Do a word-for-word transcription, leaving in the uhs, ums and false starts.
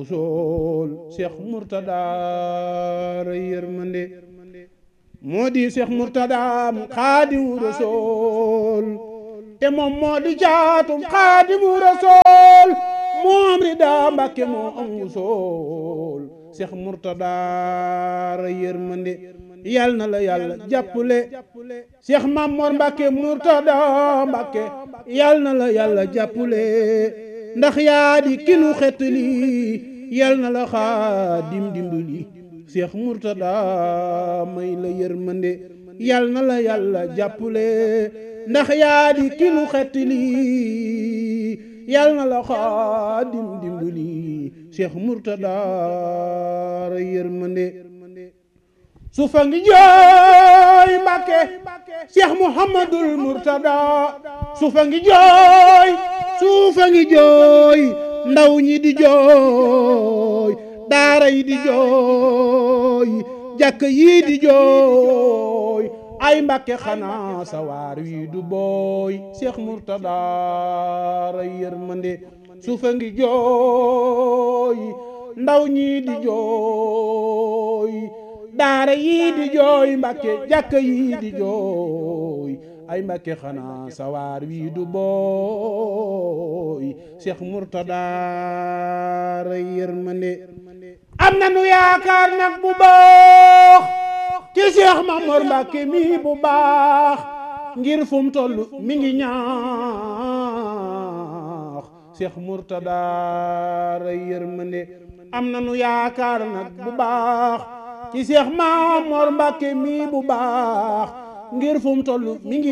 wusool Cheikh Mourtada ray yërmande moo di Cheikh Mourtada Xaadimu Rasuul te moom moo di caatum Xaadimu Rasuul moom Rida Mbàkke moo am wusool Cheikh Mourtada ray yërmande yal na la yàlla jàppale Cheikh Mamor Mbàkke Mourtada Mbàkke yal na la yàlla jàppale ndax yaa di kinu xetli yal na la Xaadim dimbali Cheikh Mourtada may la yërmande yal na la yàlla jàppale ndax yaa di kinu xetli yal na la Xaadim dimbali Cheikh Mourtada ray yërmande suufa ngi jooy Mbàkke Cheikh Mouhamadul Mourtada suufa ngi jooy suufa ngi jooy ndaw ñi di jooy daara yi di jooy jàkk yi di jooy ay Mbàkke xanaa sawaar wi du booy Cheikh Mourtada ray yërmande suufa ngi jooy ndaw ñi di jooy daara yi di jooy Mbàkke jàkk yi di jooy ay Mbàkke xanaa sawaar wi du booy Cheikh Mourtada ray yërmande am na nu yaakaar nag bu baax ci Cheikh Mamor Mbàkke mi bu baax ngir fu mu toll mi ngi ñaax Cheikh Mourtada ray yërmande am na nu yaakaar nag bu baax ci Cheikh Mamor Mbàkke mi bu baax ngir fu mu toll mi ngi